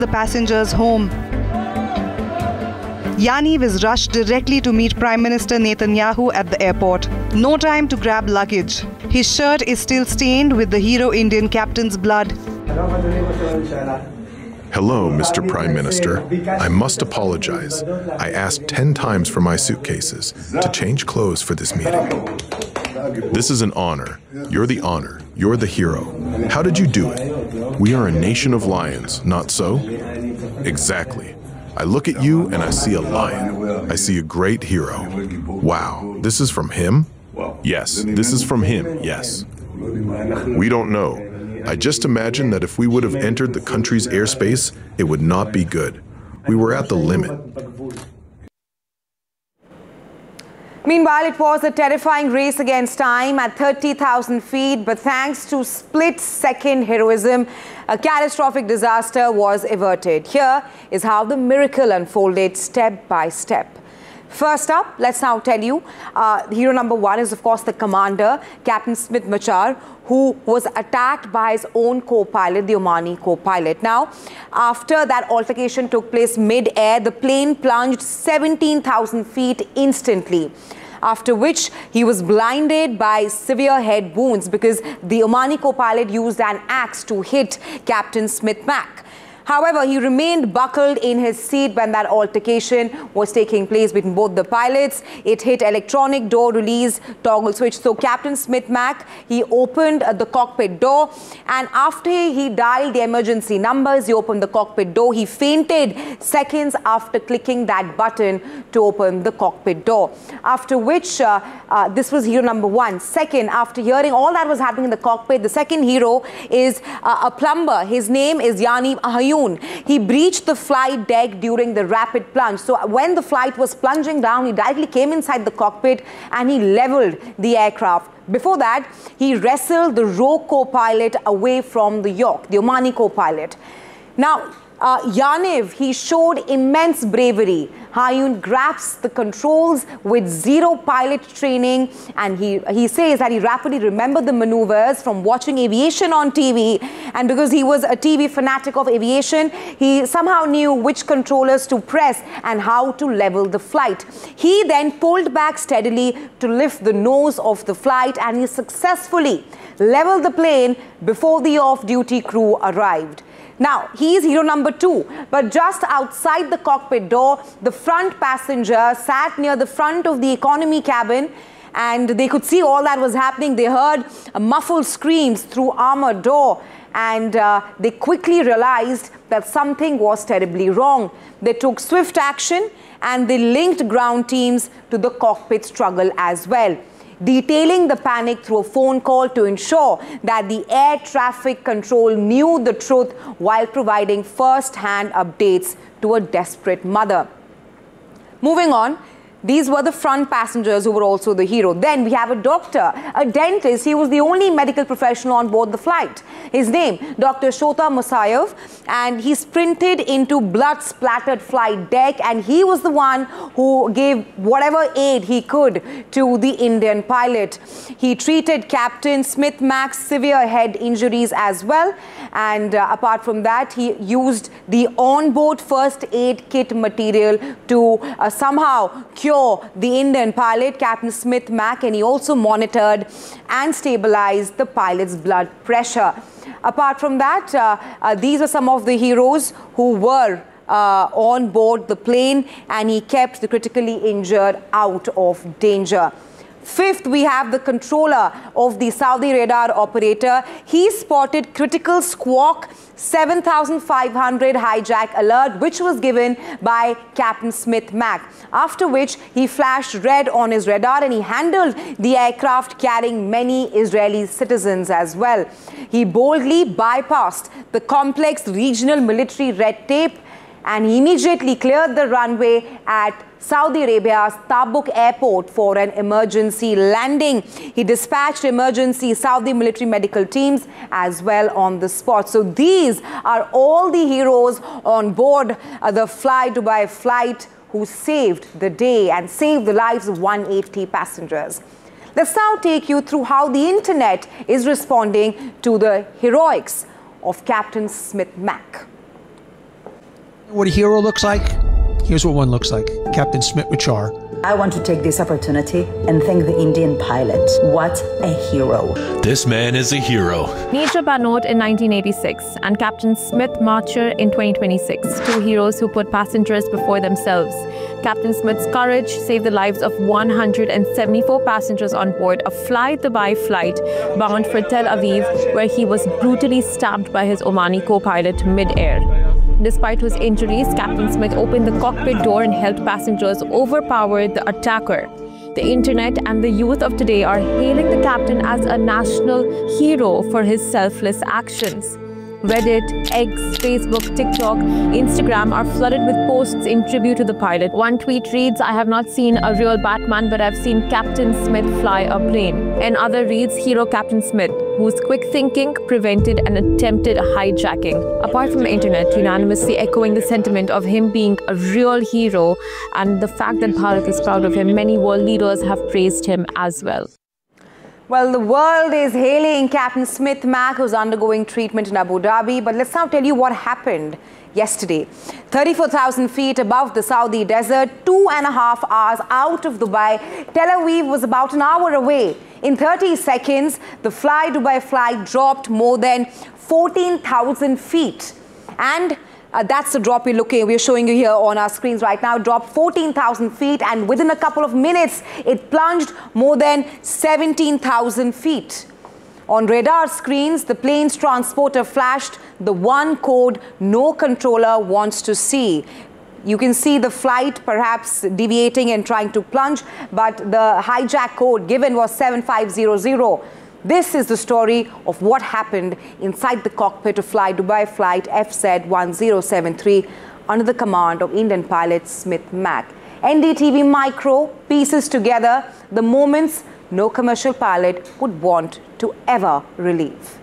the passengers home. Yaniv is rushed directly to meet Prime Minister Netanyahu at the airport. No time to grab luggage. His shirt is still stained with the hero Indian captain's blood. Hello, Mr. Prime Minister. I must apologize. I asked 10 times for my suitcases to change clothes for this meeting. This is an honor. You're the honor. You're the hero. How did you do it? We are a nation of lions, not so? Exactly. I look at you and I see a lion. I see a great hero. Wow, this is from him? Yes, this is from him, yes. We don't know. I just imagine that if we would have entered the country's airspace, it would not be good. We were at the limit. Meanwhile, it was a terrifying race against time at 30,000 feet, but thanks to split-second heroism, a catastrophic disaster was averted. Here is how the miracle unfolded step by step. First up, let's now tell you, hero number one is, of course, the commander, Captain Smit Machar, who was attacked by his own co-pilot, the Omani co-pilot. Now, after that altercation took place mid-air, the plane plunged 17,000 feet instantly, after which he was blinded by severe head wounds because the Omani co-pilot used an axe to hit Captain Smit Mac. However, he remained buckled in his seat when that altercation was taking place between both the pilots. It hit electronic door release toggle switch. So Captain Smit Mac, he opened the cockpit door, and after he dialed the emergency numbers, he opened the cockpit door. He fainted seconds after clicking that button to open the cockpit door. After which, this was hero number one. Second, after hearing all that was happening in the cockpit, the second hero is a plumber. His name is Yaniv Ahayun. He breached the flight deck during the rapid plunge. So when the flight was plunging down, he directly came inside the cockpit and he leveled the aircraft. Before that, he wrestled the rogue co-pilot away from the yoke, the Omani co-pilot. Now, Yaniv, he showed immense bravery. Hayun grasped the controls with zero pilot training, and he says that he rapidly remembered the maneuvers from watching aviation on TV, and because he was a TV fanatic of aviation, he somehow knew which controllers to press and how to level the flight. He then pulled back steadily to lift the nose of the flight, and he successfully leveled the plane before the off-duty crew arrived. Now, he is hero number two, but just outside the cockpit door, the front passenger sat near the front of the economy cabin, and they could see all that was happening. They heard muffled screams through armored door, and they quickly realized that something was terribly wrong. They took swift action, and they linked ground teams to the cockpit struggle as well, detailing the panic through a phone call to ensure that the air traffic control knew the truth while providing first-hand updates to a desperate mother. Moving on, these were the front passengers who were also the hero. Then we have a doctor, a dentist. He was the only medical professional on board the flight. His name, Dr. Shota Musayev, and he sprinted into blood-splattered flight deck, and he was the one who gave whatever aid he could to the Indian pilot. He treated Captain Smit Mac's severe head injuries as well, and apart from that, he used the onboard first aid kit material to somehow cure the Indian pilot, Captain Smit Mac, and he also monitored and stabilized the pilot's blood pressure. Apart from that, these are some of the heroes who were on board the plane, and he kept the critically injured out of danger. Fifth, we have the controller of the Saudi radar operator. He spotted critical squawk 7,500 hijack alert, which was given by Captain Smit Mac. After which, he flashed red on his radar, and he handled the aircraft carrying many Israeli citizens as well. He boldly bypassed the complex regional military red tape, and he immediately cleared the runway at Saudi Arabia's Tabuk airport for an emergency landing. He dispatched emergency Saudi military medical teams as well on the spot. So these are all the heroes on board the Fly Dubai flight who saved the day and saved the lives of 180 passengers. Let's now take you through how the internet is responding to the heroics of Captain Smit Mac. What a hero looks like? Here's what one looks like. Captain Smit Machar. I want to take this opportunity and thank the Indian pilot. What a hero. This man is a hero. Neeraj Bhanot in 1986 and Captain Smit Machar in 2026, two heroes who put passengers before themselves. Captain Smit's courage saved the lives of 174 passengers on board a Fly Dubai flight bound for Tel Aviv, where he was brutally stabbed by his Omani co-pilot mid-air. Despite his injuries, Captain Smit opened the cockpit door and helped passengers overpower the attacker. The internet and the youth of today are hailing the captain as a national hero for his selfless actions. Reddit, X, Facebook, TikTok, Instagram are flooded with posts in tribute to the pilot. One tweet reads, "I have not seen a real Batman, but I've seen Captain Smit fly a plane." Another reads, "Hero Captain Smit, whose quick thinking prevented an attempted hijacking." Apart from the internet, unanimously echoing the sentiment of him being a real hero and the fact that Bharat is proud of him, many world leaders have praised him as well. Well, the world is hailing Captain Smit Mac, who's undergoing treatment in Abu Dhabi. But let's now tell you what happened yesterday. 34,000 feet above the Saudi desert, 2.5 hours out of Dubai. Tel Aviv was about an hour away. In 30 seconds, the Fly Dubai flight dropped more than 14,000 feet. And that's the drop we're showing you here on our screens right now. Dropped 14,000 feet, and within a couple of minutes, it plunged more than 17,000 feet. On radar screens, the plane's transporter flashed the one code no controller wants to see. You can see the flight perhaps deviating and trying to plunge, but the hijack code given was 7500. This is the story of what happened inside the cockpit of Fly Dubai flight FZ1073 under the command of Indian pilot Smit Mac. NDTV Micro pieces together the moments no commercial pilot would want to ever relive.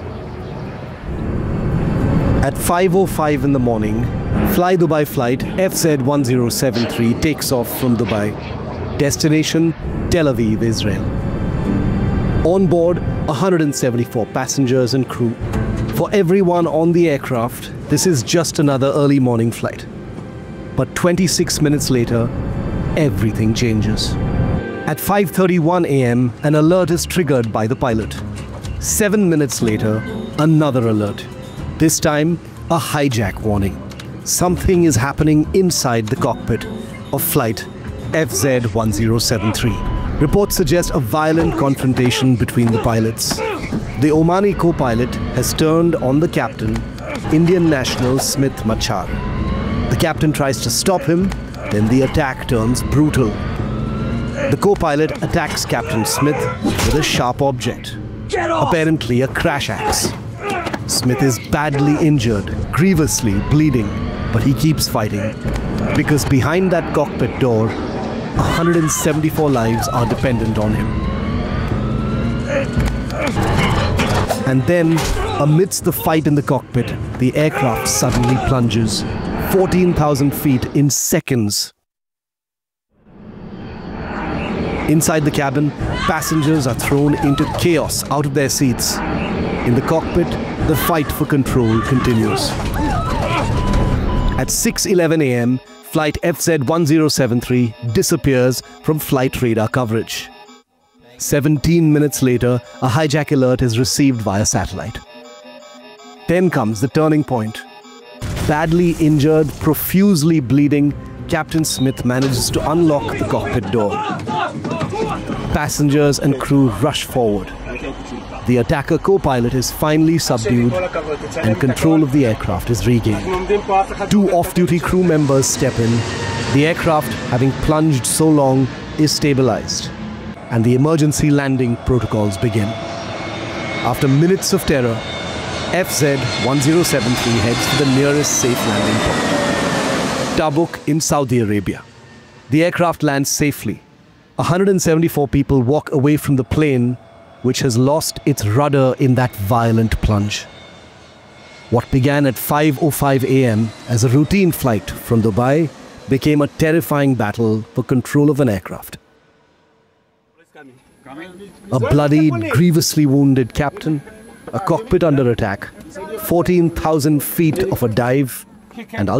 At 5:05 in the morning, Fly Dubai flight FZ1073 takes off from Dubai. Destination Tel Aviv, Israel. On board, 174 passengers and crew. For everyone on the aircraft, this is just another early morning flight. But 26 minutes later, everything changes. At 5:31 a.m., an alert is triggered by the pilot. 7 minutes later, another alert. This time, a hijack warning. Something is happening inside the cockpit of flight FZ1073. Reports suggest a violent confrontation between the pilots. The Omani co-pilot has turned on the captain, Indian national Smit Machar. The captain tries to stop him, then the attack turns brutal. The co-pilot attacks Captain Smit with a sharp object, apparently a crash axe. Smit is badly injured, grievously bleeding, but he keeps fighting because behind that cockpit door, 174 lives are dependent on him. And then, amidst the fight in the cockpit, the aircraft suddenly plunges 14,000 feet in seconds. Inside the cabin, passengers are thrown into chaos out of their seats. In the cockpit, the fight for control continues. At 6:11 a.m., flight FZ1073 disappears from flight radar coverage. 17 minutes later, a hijack alert is received via satellite. Then comes the turning point. Badly injured, profusely bleeding, Captain Smit manages to unlock the cockpit door. Passengers and crew rush forward. The attacker co-pilot is finally subdued and control of the aircraft is regained. 2 off-duty crew members step in. The aircraft, having plunged so long, is stabilized, and the emergency landing protocols begin. After minutes of terror, FZ1073 heads for the nearest safe landing point, Tabuk in Saudi Arabia. The aircraft lands safely. 174 people walk away from the plane, which has lost its rudder in that violent plunge. What began at 5:05 a.m. as a routine flight from Dubai became a terrifying battle for control of an aircraft. A bloodied, grievously wounded captain, a cockpit under attack, 14,000 feet of a dive, and